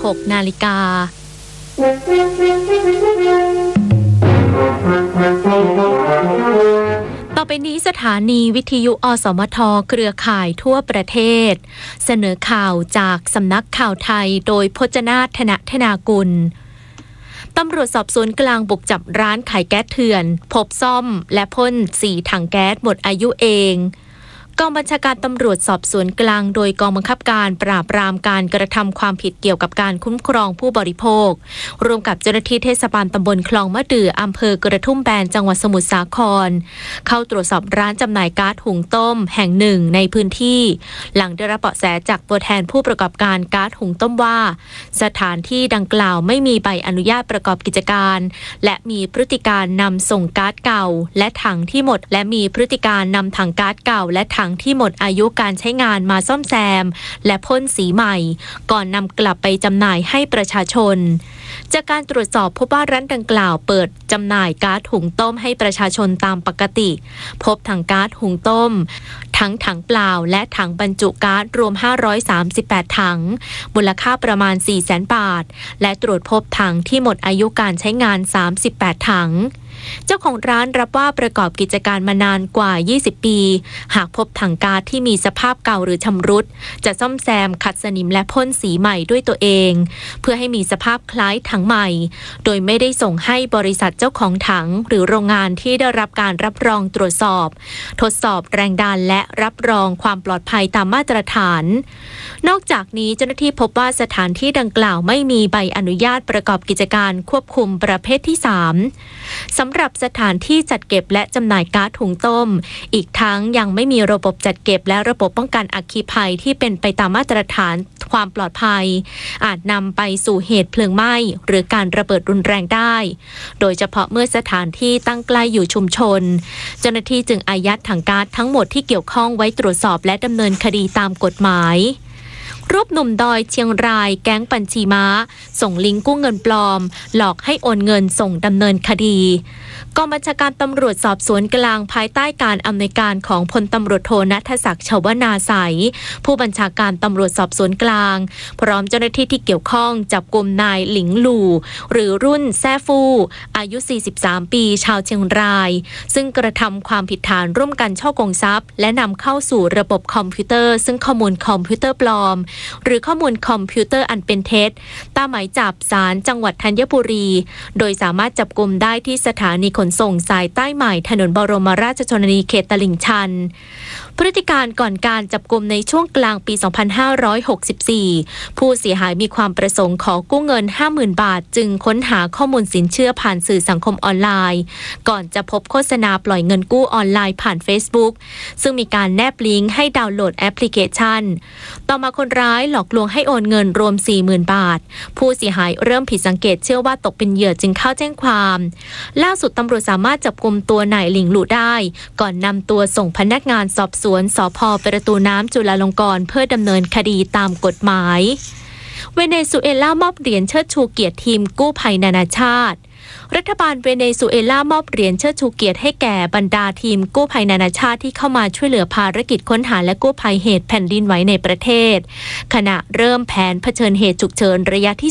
16 นาฬิกาต่อไปนี้สถานีวิทยุอสมทเครือข่ายทั่วประเทศเสนอข่าวจากสำนักข่าวไทยโดยพจนาถ ธนากุลตำรวจสอบสวนกลางบุกจับร้านขายแก๊สเถื่อนพบซ่อมและพ่น4 ถังแก๊สหมดอายุเองกองบัญชาการตำรวจสอบสวนกลางโดยกองบังคับการปราบปรามการกระทำความผิดเกี่ยวกับการคุ้มครองผู้บริโภคร่วมกับเจ้าหน้าที่เทศบาลตำบลคลองมะเดื่ออำเภอกระทุ่มแบนจังหวัดสมุทรสาครเข้าตรวจสอบร้านจำหน่ายก๊าซหุงต้มแห่งหนึ่งในพื้นที่หลังได้รับเบาะแสจากตัวแทนผู้ประกอบการก๊าซหุงต้มว่าสถานที่ดังกล่าวไม่มีใบอนุญาตประกอบกิจการและมีพฤติการนำส่งก๊าซเก่าและถังที่หมดและมีพฤติการนำถังก๊าซเก่าและถังที่หมดอายุการใช้งานมาซ่อมแซมและพ่นสีใหม่ก่อนนำกลับไปจำหน่ายให้ประชาชนจากการตรวจสอบพบว่าร้านดังกล่าวเปิดจำหน่ายก๊าซหุงต้มให้ประชาชนตามปกติพบถังก๊าซหุงต้มทั้งถังเปล่าและถังบรรจุก๊าซรวม538ถังมูลค่าประมาณ 400,000 บาทและตรวจพบถังที่หมดอายุการใช้งาน38ถังเจ้าของร้านรับว่าประกอบกิจการมานานกว่า20ปีหากพบถังก๊าซที่มีสภาพเก่าหรือชำรุดจะซ่อมแซมขัดสนิมและพ่นสีใหม่ด้วยตัวเองเพื่อให้มีสภาพคล้ายถังใหม่โดยไม่ได้ส่งให้บริษัทเจ้าของถังหรือโรงงานที่ได้รับการรับรองตรวจสอบทดสอบแรงดันและรับรองความปลอดภัยตามมาตรฐานนอกจากนี้เจ้าหน้าที่พบว่าสถานที่ดังกล่าวไม่มีใบอนุญาตประกอบกิจการควบคุมประเภทที่3สำหรับสถานที่จัดเก็บและจำหน่ายก๊าซหุงต้มอีกทั้งยังไม่มีระบบจัดเก็บและระบบป้องกันอัคคีภัยที่เป็นไปตามมาตรฐานความปลอดภัยอาจนำไปสู่เหตุเพลิงไหม้หรือการระเบิดรุนแรงได้โดยเฉพาะเมื่อสถานที่ตั้งใกล้อยู่ชุมชนเจ้าหน้าที่จึงอายัดถังก๊าซทั้งหมดที่เกี่ยวข้องไว้ตรวจสอบและดำเนินคดีตามกฎหมายรูปหนุ่มดอยเชียงรายแก๊งบัญชีม้าส่งลิงก์กู้เงินปลอมหลอกให้โอนเงินส่งดำเนินคดีกองบัญชาการตำรวจสอบสวนกลางภายใต้การอำนวยการของพลตำรวจโทณัฐศักดิ์ชวนาไสยผู้บัญชาการตำรวจสอบสวนกลางพร้อมเจ้าหน้าที่ที่เกี่ยวข้องจับกุมนายหลิงหลู่หรือรุ่นแซ่ฟู่อายุ43ปีชาวเชียงรายซึ่งกระทำความผิดฐานร่วมกันฉ้อโกงทรัพย์และนำเข้าสู่ระบบคอมพิวเตอร์ซึ่งข้อมูลคอมพิวเตอร์ปลอมหรือข้อมูลคอมพิวเตอร์อันเป็นเท็จตามหมายจับศาลจังหวัดธัญบุรีโดยสามารถจับกุมได้ที่สถานีขนส่งสายใต้ใหม่ถนนบรมราชชนนีเขตตลิ่งชันพฤติการก่อนการจับกุมในช่วงกลางปี 2564 ผู้เสียหายมีความประสงค์ขอกู้เงิน 50,000 บาทจึงค้นหาข้อมูลสินเชื่อผ่านสื่อสังคมออนไลน์ก่อนจะพบโฆษณาปล่อยเงินกู้ออนไลน์ผ่าน Facebook ซึ่งมีการแนบลิงก์ให้ดาวน์โหลดแอปพลิเคชันต่อมาคนร้ายหลอกลวงให้โอนเงินรวม 40,000 บาทผู้เสียหายเริ่มผิดสังเกตเชื่อว่าตกเป็นเหยื่อจึงเข้าแจ้งความล่าสุดตำรวจสามารถจับกุมตัวนายหลิงหลู่ได้ก่อนนำตัวส่งพนักงานสอบสวนสภ.ประตูน้ำจุฬาลงกรณ์เพื่อดำเนินคดีตามกฎหมายเวเนซุเอลามอบเหรียญเชิดชูเกียรติทีมกู้ภัยนานาชาติรัฐบาลเวเนซุเอลามอบเหรียญเชิดชูเกียรติให้แก่บรรดาทีมกู้ภัยนานาชาติที่เข้ามาช่วยเหลือภารกิจค้นหาและกู้ภัยเหตุแผ่นดินไหวในประเทศขณะเริ่มแผนเผชิญเหตุฉุกเฉินระยะที่